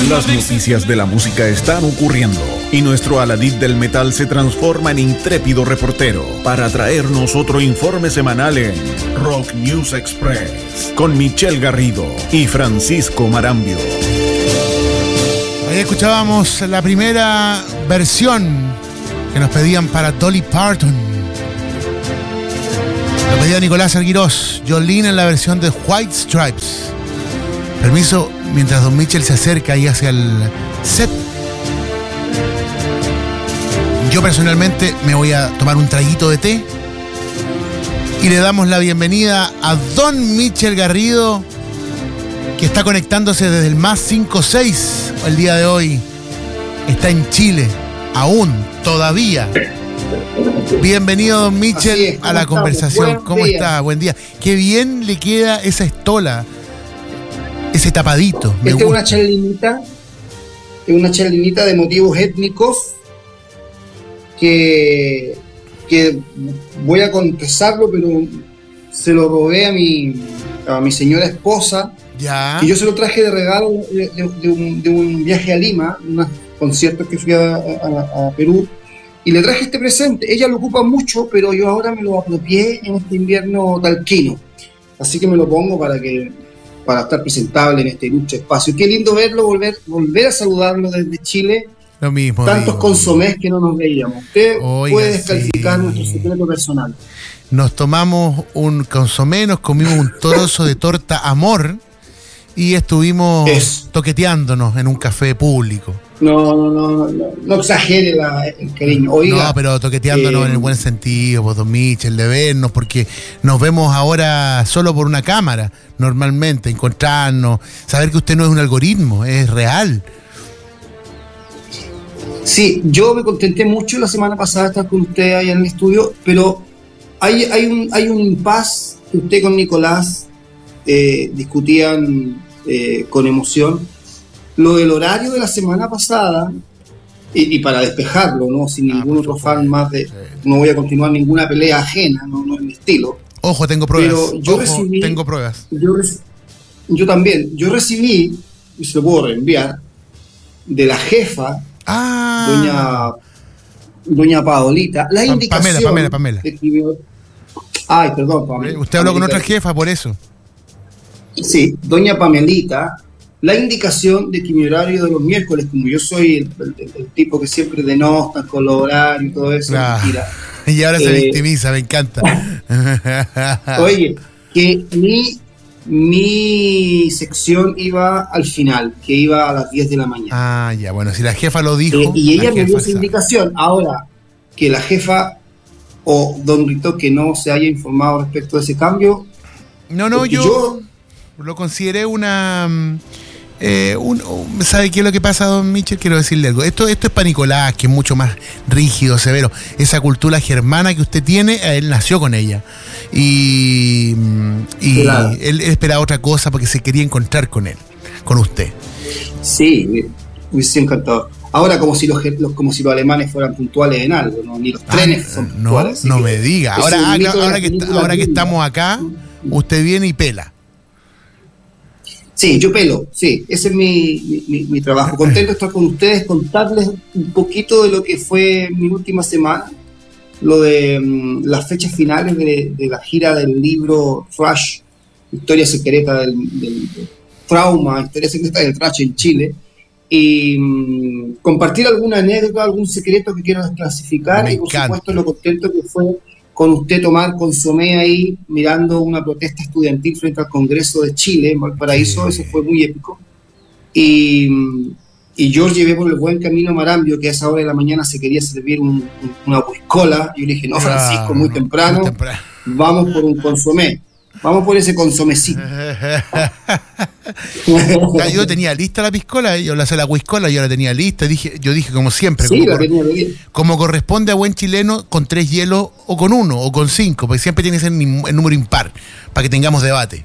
Las noticias de la música están ocurriendo y nuestro Aladid del metal se transforma en intrépido reportero para traernos otro informe semanal en Rock News Express con Michelle Garrido y Francisco Marambio. Ahí escuchábamos la primera versión que nos pedían para Dolly Parton. Lo pedía Nicolás Arguirós, Jolene en la versión de White Stripes. Permiso, mientras Don Michel se acerca ahí hacia el set. Yo personalmente me voy a tomar un traguito de té y le damos la bienvenida a Don Michel Garrido, que está conectándose desde el más 56 el día de hoy. Está en Chile, aún, todavía. Bienvenido, Don Michel, a la conversación. ¿Cómo está? Buen día. Qué bien le queda esa estola, ese tapadito. Esta es una charlinita de motivos étnicos que voy a confesarlo, pero se lo robé a mi señora esposa. Ya. Y yo se lo traje de regalo de un viaje a Lima, unos conciertos que fui a Perú, y le traje este presente. Ella lo ocupa mucho, pero yo ahora me lo apropié en este invierno talquino, así que me lo pongo para estar presentable en este ilustre espacio. Qué lindo verlo, volver a saludarlo desde Chile. Lo mismo. Tantos consomés que no nos veíamos. Usted puede descalificar nuestro secreto personal. Nos tomamos un consomé, nos comimos un trozo de torta amor y estuvimos toqueteándonos en un café público. No exagere el cariño. Oiga, no, pero toqueteándonos en el buen sentido, pues, Don Michel, de vernos, porque nos vemos ahora solo por una cámara, normalmente, encontrarnos, saber que usted no es un algoritmo, es real. Sí, yo me contenté mucho la semana pasada de estar con usted allá en el estudio, pero hay un impasse que usted con Nicolás discutían con emoción. Lo del horario de la semana pasada, y para despejarlo, ¿no? Sin ningún otro fan más no voy a continuar ninguna pelea ajena, no es mi estilo. Ojo, tengo pruebas. Pero tengo pruebas. Yo también. Yo recibí, y se lo puedo reenviar, de la jefa, doña Paolita, la indicación... Pamela. Ay, perdón, Pamela. Usted habló con otra jefa, por eso. Sí, doña Pamelita, la indicación de que mi horario de los miércoles, como yo soy el tipo que siempre denosta con los horarios y todo eso, mentira. Y ahora se victimiza, me encanta. Oye, que mi sección iba al final, que iba a las 10 de la mañana. Ya, bueno, si la jefa lo dijo... y ella me dio esa indicación. Ahora, que la jefa o don Rito que no se haya informado respecto de ese cambio... No, yo lo consideré una... ¿sabe qué es lo que pasa, Don Michel? Quiero decirle algo. Esto es para Nicolás, que es mucho más rígido, severo. Esa cultura germana que usted tiene, él nació con ella. Y claro, él esperaba otra cosa porque se quería encontrar con usted. Sí, me hubiese encantado. Ahora, como si los alemanes fueran puntuales en algo, ¿no? Ni los trenes son puntuales. No me diga. Ahora que estamos acá, usted viene y pela. Sí, yo pelo, sí, ese es mi trabajo. Contento de estar con ustedes, contarles un poquito de lo que fue mi última semana, lo de las fechas finales de la gira del libro Thrash, Historia Secreta del Trauma, Historia Secreta del Thrash en Chile, y compartir alguna anécdota, algún secreto que quiero desclasificar, y por supuesto lo contento que fue con usted tomar consomé ahí mirando una protesta estudiantil frente al Congreso de Chile en Valparaíso. Eso fue muy épico, y yo llevé por el buen camino a Marambio, que a esa hora de la mañana se quería servir una whiskola, y yo le dije, no, Francisco, muy temprano, vamos por un consomé, vamos por ese consomecito. Yo tenía lista la piscola, yo la whiskola, yo la tenía lista, yo dije como siempre, sí, como corresponde a buen chileno, con 3 hielos o con 1 o con 5, porque siempre tiene que ser el número impar para que tengamos debate.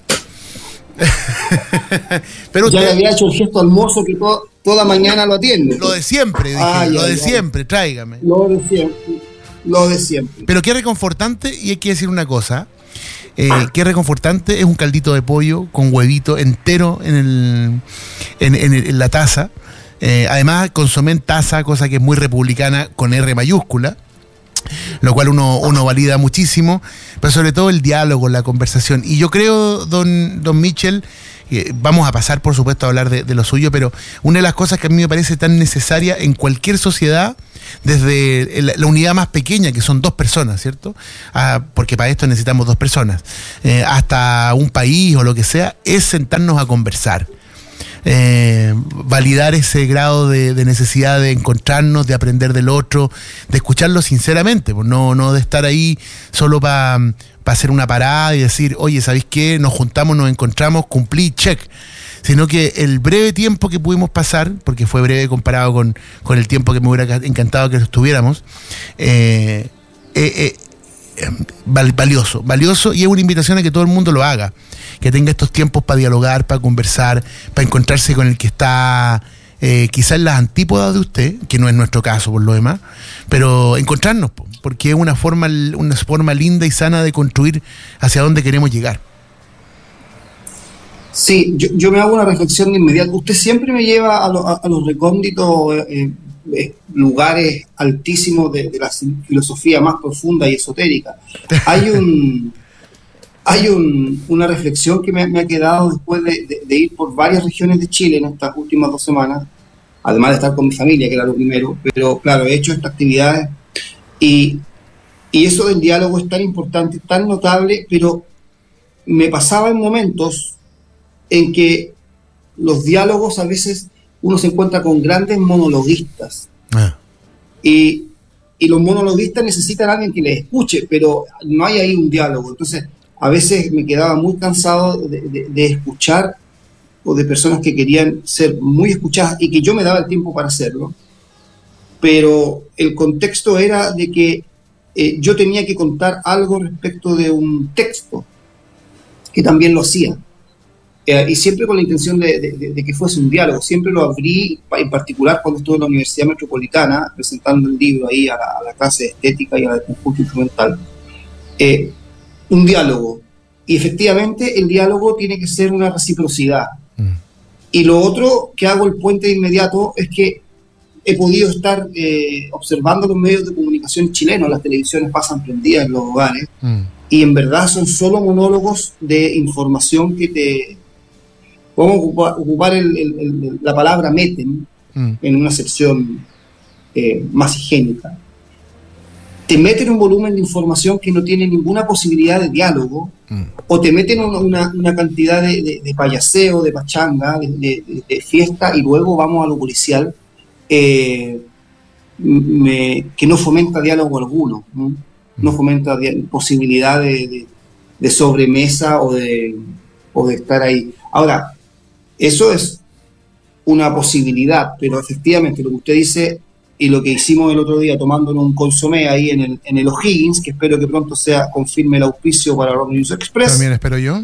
Pero ya le había hecho el gesto al mozo que toda mañana lo atiende. Lo de siempre, dije, siempre, tráigame. Lo de siempre. Pero qué reconfortante, y hay que decir una cosa. que es reconfortante, es un caldito de pollo con huevito entero en la taza. Además, consomé en taza, cosa que es muy republicana, con R mayúscula, lo cual uno valida muchísimo, pero sobre todo el diálogo, la conversación. Y yo creo, don Mitchell, vamos a pasar, por supuesto, a hablar de lo suyo, pero una de las cosas que a mí me parece tan necesaria en cualquier sociedad, desde la unidad más pequeña, que son 2 personas, ¿cierto? Porque para esto necesitamos 2 personas, hasta un país o lo que sea, es sentarnos a conversar. Validar ese grado de necesidad de encontrarnos, de aprender del otro, de escucharlo sinceramente, pues no de estar ahí solo para hacer una parada y decir, oye, ¿sabéis qué? Nos juntamos, nos encontramos, cumplí, check. Sino que el breve tiempo que pudimos pasar, porque fue breve comparado con el tiempo que me hubiera encantado que estuviéramos, valioso, y es una invitación a que todo el mundo lo haga, que tenga estos tiempos para dialogar, para conversar, para encontrarse con el que está quizás en las antípodas de usted, que no es nuestro caso por lo demás, pero encontrarnos, porque es una forma linda y sana de construir hacia dónde queremos llegar. Sí, yo me hago una reflexión de inmediato. Usted siempre me lleva a los recónditos lugares altísimos de la filosofía más profunda y esotérica. Hay una reflexión que me ha quedado después de ir por varias regiones de Chile en estas últimas 2 semanas, además de estar con mi familia, que era lo primero, pero claro, he hecho estas actividades y eso del diálogo es tan importante, tan notable, pero me pasaba en momentos en que los diálogos a veces uno se encuentra con grandes monologuistas. Y los monologuistas necesitan a alguien que les escuche, pero no hay ahí un diálogo. Entonces, a veces me quedaba muy cansado de escuchar, o de personas que querían ser muy escuchadas y que yo me daba el tiempo para hacerlo, pero el contexto era de que yo tenía que contar algo respecto de un texto, que también lo hacía. Y siempre con la intención de que fuese un diálogo. Siempre lo abrí, en particular cuando estuve en la Universidad Metropolitana, presentando el libro ahí a la clase de estética y a la de conjunto instrumental. Un diálogo. Y efectivamente el diálogo tiene que ser una reciprocidad. Y lo otro que hago el puente de inmediato es que he podido estar observando los medios de comunicación chilenos. Las televisiones pasan prendidas en los hogares. Y en verdad son solo monólogos de información que te... Vamos a ocupar la palabra meten en una acepción más higiénica. Te meten un volumen de información que no tiene ninguna posibilidad de diálogo, o te meten una cantidad de payaseo, de pachanga, de fiesta, y luego vamos a lo policial, que no fomenta diálogo alguno, no fomenta posibilidad de sobremesa o de estar ahí. Ahora, eso es una posibilidad, pero efectivamente lo que usted dice y lo que hicimos el otro día tomándonos un consomé ahí en el O'Higgins, que espero que pronto confirme el auspicio para Rock News Express. También espero yo.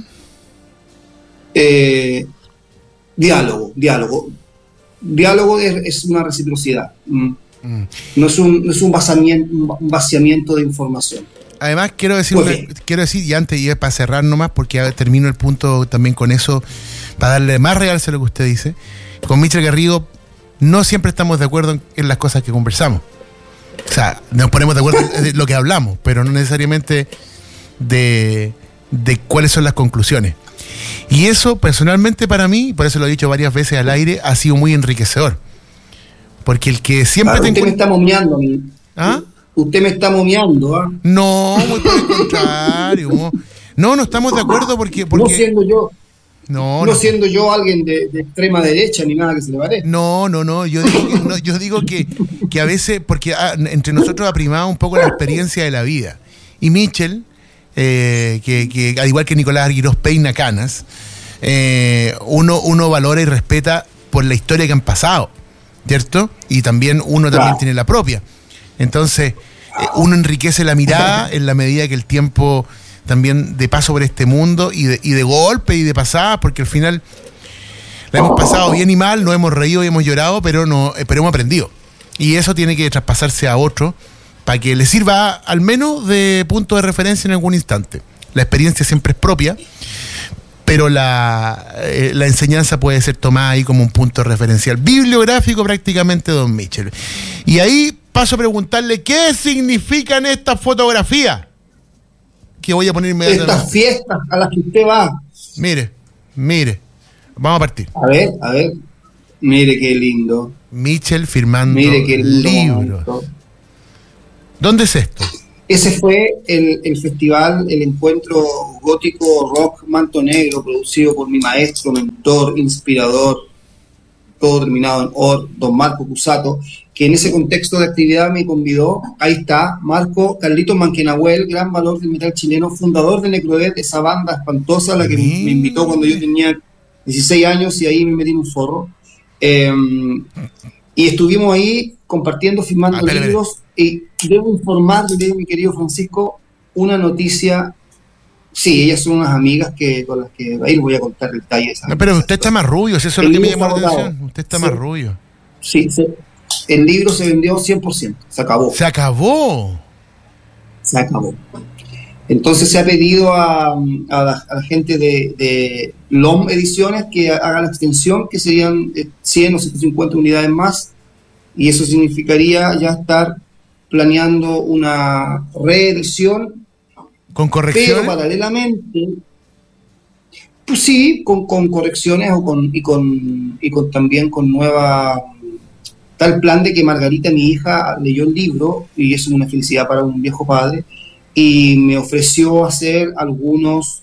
Diálogo. Diálogo es una reciprocidad. No es un vaciamiento de información. Además, quiero decir, y antes, y es para cerrar nomás, porque termino el punto también con eso, para darle más realce a lo que usted dice. Con Mitchell Garrido no siempre estamos de acuerdo en las cosas que conversamos. O sea, nos ponemos de acuerdo en lo que hablamos, pero no necesariamente de cuáles son las conclusiones. Y eso, personalmente, para mí, por eso lo he dicho varias veces al aire, ha sido muy enriquecedor. Porque el que siempre usted me está momeando a mí. ¿Ah? Usted me está momeando, ¿ah? No, muy por el contrario. No estamos de acuerdo porque... No siendo yo. No siendo yo alguien de extrema derecha ni nada que se le parezca. No. Yo digo que a veces, porque entre nosotros ha primado un poco la experiencia de la vida. Y Mitchell, que al igual que Nicolás Arguirós peina canas, uno valora y respeta por la historia que han pasado, ¿cierto? Y también uno también tiene la propia. Entonces, uno enriquece la mirada en la medida que el tiempo también de paso por este mundo y de golpe y de pasada, porque al final la hemos pasado bien y mal, nos hemos reído y hemos llorado, pero hemos aprendido. Y eso tiene que traspasarse a otro para que le sirva al menos de punto de referencia en algún instante. la experiencia siempre es propia, pero la enseñanza puede ser tomada ahí como un punto referencial bibliográfico prácticamente, don Michel. Y ahí paso a preguntarle qué significan estas fotografías que voy a poner inmediatamente. Estas fiestas a las que usted va. Mire, vamos a partir. A ver, mire qué lindo. Michel firmando Mire qué lindo libros. momento. ¿Dónde es esto? Ese fue el festival, el encuentro gótico rock Manto Negro, producido por mi maestro, mentor, inspirador, todo terminado en OR, don Marco Cusato, que en ese contexto de actividad me convidó. Ahí está, Marco, Carlitos Manquenahuel, gran valor del metal chileno, fundador de Necrodeath, esa banda espantosa, la que me invitó cuando yo tenía 16 años y ahí me metí en un forro. Y estuvimos ahí compartiendo, firmando libros. Y debo informarle, mi querido Francisco, una noticia. Sí, ellas son unas amigas con las que ahí les voy a contar el detalle. No, pero usted está más rubio, si eso es lo que me llamó la atención. Usted está más rubio. Sí, el libro se vendió 100%, se acabó. ¿Se acabó? Se acabó. Entonces se ha pedido a la gente de LOM Ediciones que haga la extensión, que serían 100 o 150 unidades más, y eso significaría ya estar planeando una reedición. ¿Con correcciones? Pero paralelamente, pues sí, con correcciones y también con nueva. Tal plan de que Margarita, mi hija, leyó el libro, y eso es una felicidad para un viejo padre, y me ofreció hacer algunos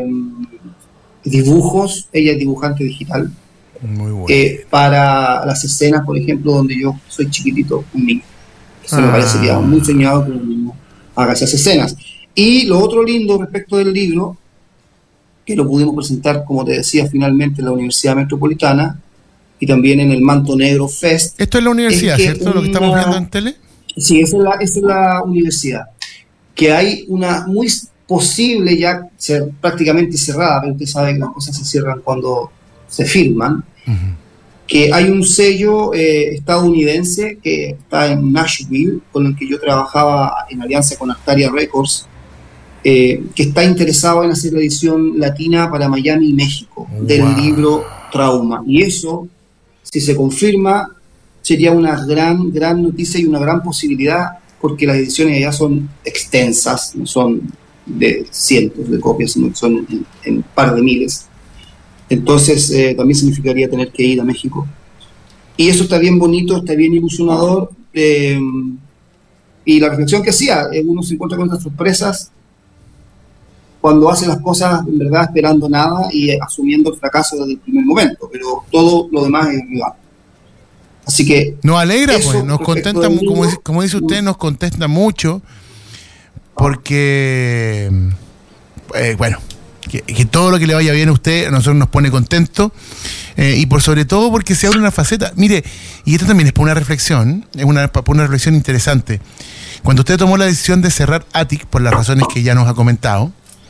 dibujos. Ella es dibujante digital. Muy bueno. Para las escenas, por ejemplo, donde yo soy chiquitito, un niño. Eso me parecería muy soñado que un niño haga esas escenas. Y lo otro lindo respecto del libro, que lo pudimos presentar, como te decía, finalmente en la Universidad Metropolitana y también en el Manto Negro Fest. Esto es la universidad, ¿cierto? Lo que estamos viendo en tele. Sí, esa es la universidad. Que hay una muy posible ya prácticamente cerrada, pero usted sabe que las cosas se cierran cuando se firman. Uh-huh. Que hay un sello estadounidense que está en Nashville, con el que yo trabajaba en alianza con Artaria Records, que está interesado en hacer la edición latina para Miami y México del libro Trauma. Y eso, si se confirma, sería una gran noticia y una gran posibilidad, porque las ediciones allá son extensas, no son de cientos de copias, sino que son en un par de miles. Entonces también significaría tener que ir a México. Y eso está bien bonito, está bien ilusionador. Y la reflexión que hacía, uno se encuentra con estas sorpresas cuando hace las cosas en verdad esperando nada y asumiendo el fracaso desde el primer momento, pero todo lo demás es rival. Así que nos alegra, pues, nos contenta, como dice usted, nos contesta mucho, porque bueno, que todo lo que le vaya bien a usted a nosotros nos pone contentos, y por sobre todo porque se abre una faceta. Mire, y esto también es por una reflexión, por una reflexión interesante. Cuando usted tomó la decisión de cerrar Attic, por las razones que ya nos ha comentado,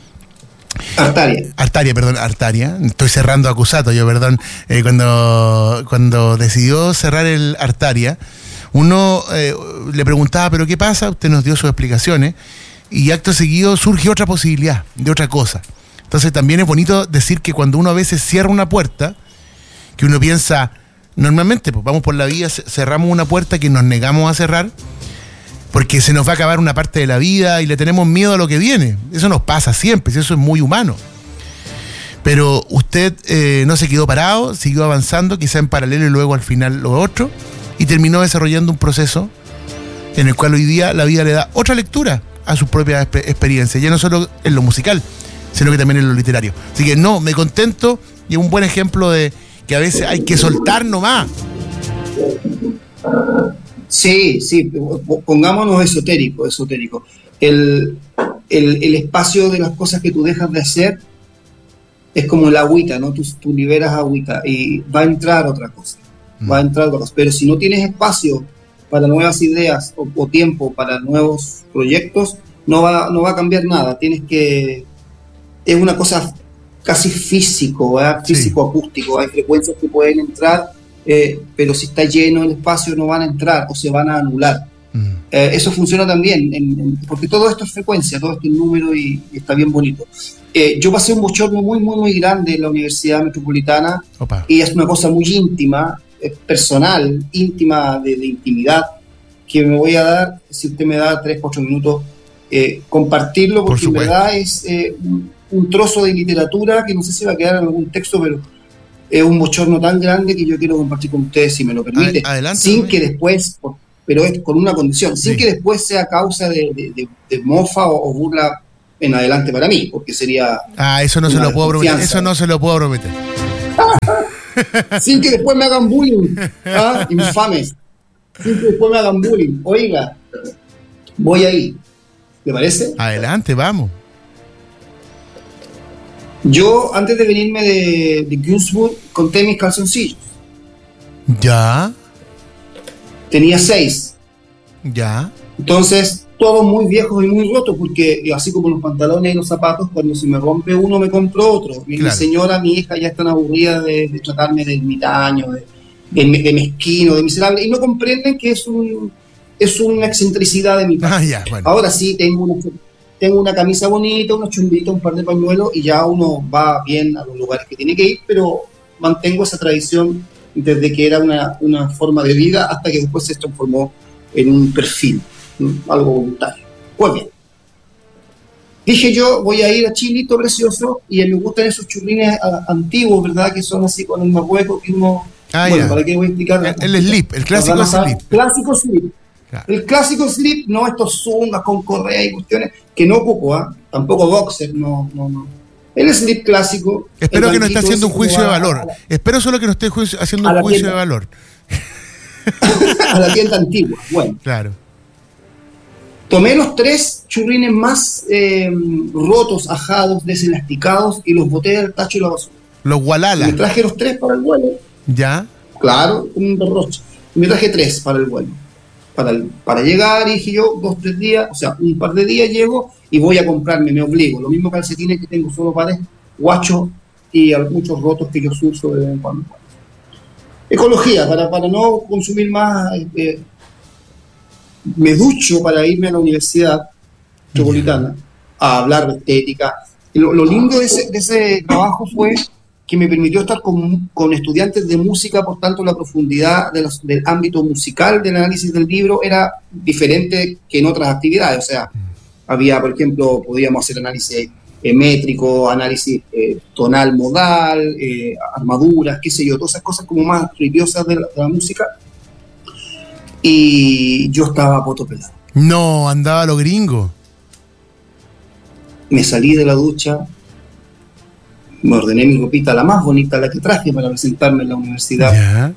Artaria, estoy cerrando Acusato yo, perdón, cuando decidió cerrar el Artaria, uno le preguntaba, ¿pero qué pasa? Usted nos dio sus explicaciones, y acto seguido surge otra posibilidad, de otra cosa. Entonces también es bonito decir que cuando uno a veces cierra una puerta, que uno piensa, normalmente pues vamos por la vida, cerramos una puerta que nos negamos a cerrar, porque se nos va a acabar una parte de la vida y le tenemos miedo a lo que viene. Eso nos pasa siempre, eso es muy humano. Pero usted no se quedó parado, siguió avanzando, quizá en paralelo y luego al final lo otro, y terminó desarrollando un proceso en el cual hoy día la vida le da otra lectura a sus propias experiencias, ya no solo en lo musical, sino que también en lo literario. Así que no, me contento, y es un buen ejemplo de que a veces hay que soltar nomás. Sí, pongámonos esotérico. El espacio de las cosas que tú dejas de hacer es como el agüita, ¿no? Tú liberas agüita y va a entrar otra cosa. Pero si no tienes espacio para nuevas ideas o tiempo para nuevos proyectos, no va a cambiar nada. Es una cosa casi físico, ¿verdad? Físico-acústico. Hay frecuencias que pueden entrar, pero si está lleno el espacio no van a entrar o se van a anular. Eso funciona también, porque todo esto es frecuencia, todo esto es número y está bien bonito. Yo pasé un bochorno muy, muy, muy grande en la Universidad Metropolitana. Opa. Y es una cosa muy íntima, personal, íntima de intimidad, que me voy a dar, si usted me da 3-4 minutos, compartirlo, porque en verdad es un trozo de literatura que no sé si va a quedar en algún texto, pero es un bochorno tan grande que yo quiero compartir con ustedes, si me lo permite, adelante, sin que después, pero es con una condición, sin que después sea causa de mofa o burla en adelante para mí, porque sería... eso no se lo puedo prometer, eso no se lo puedo prometer. Sin que después me hagan bullying, infames, sin que después me hagan bullying. Oiga, voy ahí, ¿te parece? Adelante, vamos. Yo, antes de venirme de Günzburg, conté mis calzoncillos. ¿Ya? Tenía 6. ¿Ya? Entonces, todos muy viejos y muy rotos, porque así como los pantalones y los zapatos, cuando se me rompe uno, me compro otro. Mi señora, mi hija ya están aburridas de tratarme de ermitaño, de mezquino, de miserable, y no comprenden que es una excentricidad de mi parte. Bueno. Ahora sí, tengo una camisa bonita, unos chumbitos, un par de pañuelos, y ya uno va bien a los lugares que tiene que ir, pero mantengo esa tradición desde que era una forma de vida hasta que después se transformó en un perfil, algo voluntario. Pues bien, dije yo, voy a ir a Chilito Precioso, y me gustan esos churrines antiguos, ¿verdad? Que son así con el marrueco que uno... ¿para qué voy a explicar? El slip, el clásico slip. Clásico slip. Claro. El clásico slip, no estos zungas con correa y cuestiones, que no ocupo, tampoco boxer, no. El slip clásico. Espero que no esté haciendo un juicio de valor. Espero solo que no esté haciendo un juicio de valor. A la tienda antigua, bueno. Claro. Tomé los 3 churrines más rotos, ajados, deselasticados, y los boté al tacho y la basura. Los Gualala. Me traje los 3 para el vuelo. ¿Ya? Claro, un derroche. Me traje 3 para el vuelo. Para llegar, y dije yo, 2-3 días, o sea, un par de días llego y voy a comprarme, me obligo. Lo mismo calcetines que tengo, solo pares, guachos y muchos rotos que yo uso de vez en cuando. Ecología, para no consumir más. Me ducho para irme a la Universidad Metropolitana a hablar de estética. Y lo lindo de ese trabajo fue que me permitió estar con estudiantes de música, por tanto la profundidad del ámbito musical del análisis del libro era diferente que en otras actividades. O sea, había, por ejemplo, podíamos hacer análisis métrico, análisis tonal modal, armaduras, qué sé yo, todas esas cosas como más triviosas de la música. Y yo estaba a poto pelado. No, andaba a lo gringo. Me salí de la ducha, me ordené mi ropita, la más bonita, la que traje para presentarme en la universidad. ¿Ya?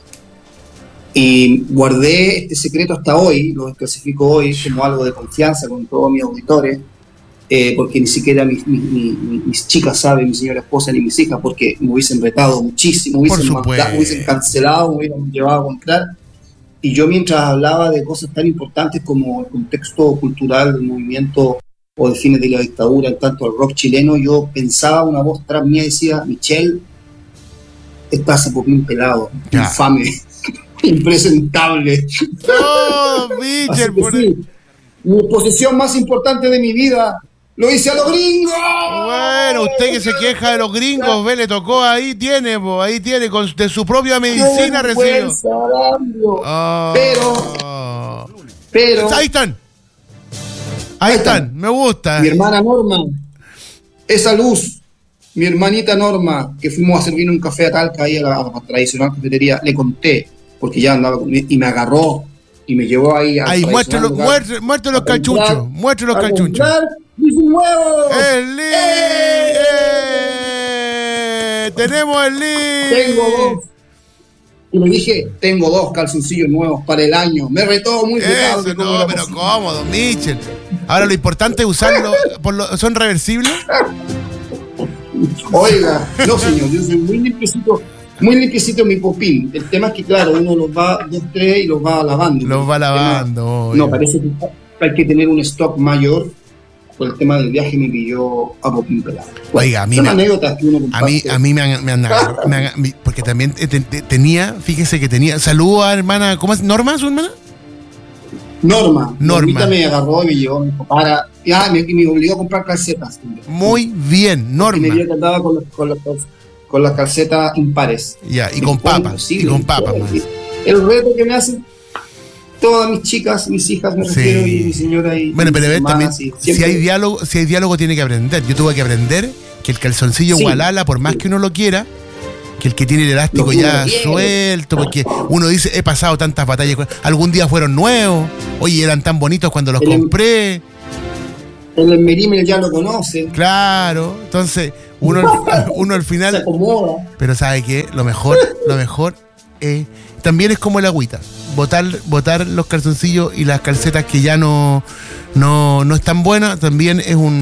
Y guardé este secreto hasta hoy, lo clasifico hoy como algo de confianza con todos mis auditores, porque ni siquiera mis chicas saben, mi señora esposa ni mis hijas, porque me hubiesen retado muchísimo, me hubiesen cancelado, me hubiesen llevado a comprar. Y yo, mientras hablaba de cosas tan importantes como el contexto cultural del movimiento o de fines de la dictadura, en tanto al rock chileno, yo pensaba, una voz tras mía decía: Michelle, estás a popín pelado, infame, impresentable. No, Michelle, sí, mi exposición más importante de mi vida lo hice a los gringos. Bueno, usted que se queja de los gringos, le tocó, ahí tiene, de su propia medicina recibió. Pero ahí están, me gusta. Mi hermana Norma, esa luz, mi hermanita Norma, que fuimos a servir un café a Talca, ahí a la tradicional cafetería, le conté, porque ya andaba, y me agarró y me llevó ahí a... Ahí, muestre los calchunchos, muestre los calchunchos. ¡Mis huevos! ¡El Lee! ¡Tenemos el Lee! Tengo 2. Y le dije, tengo 2 calzoncillos nuevos para el año. Me retó muy retado. Eso no, pero cómodo, Michel. Ahora lo importante es usarlo. ¿Son reversibles? Oiga, no señor, yo soy muy limpiecito mi popín. El tema es que, claro, uno los va 2-3 y los va lavando. No, parece que hay que tener un stock mayor. Por el tema del viaje me pilló a popín pelado. Oiga, a mí son anécdotas que uno comparte. A mí me han porque también tenía, fíjese que tenía. Saludo a hermana, ¿cómo es? ¿Norma, su hermana? Norma me agarró y me llevó, me dijo, me obligó a comprar calcetas. Muy bien, Norma. Y me dio que andaba con las calcetas impares. Ya, y con papas. Y con papas. El reto que me hacen todas mis chicas, mis hijas, me refiero, y mi señora. Y bueno, pero también, si hay diálogo, tiene que aprender. Yo tuve que aprender que el calzoncillo Gualala, por más que uno lo quiera, que el que tiene el elástico ya suelto, porque uno dice, he pasado tantas batallas, algún día fueron nuevos, oye, eran tan bonitos cuando los compré. El Merimel ya lo conoce. Claro, entonces uno al final se acomoda. Pero ¿sabe qué? Lo mejor también es como el agüita. Botar los calzoncillos y las calcetas que ya no están buenas, también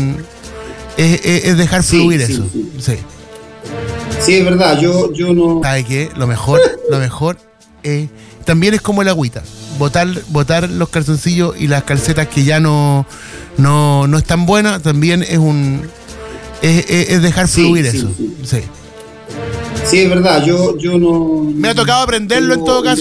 es dejar fluir eso. Sí, es verdad, yo no. ¿Sabe qué? Lo mejor también es como el agüita. Botar los calzoncillos y las calcetas que ya no están buenas, también es dejar fluir eso. Sí, es verdad, yo no. Me ha tocado aprenderlo en todo caso.